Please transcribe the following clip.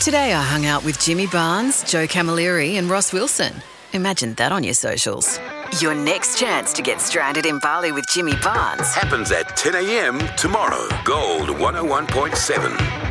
Today I hung out with Jimmy Barnes, Joe Camilleri and Ross Wilson. Imagine that on your socials. Your next chance to get stranded in Bali with Jimmy Barnes happens at 10 a.m. tomorrow. Gold 101.7.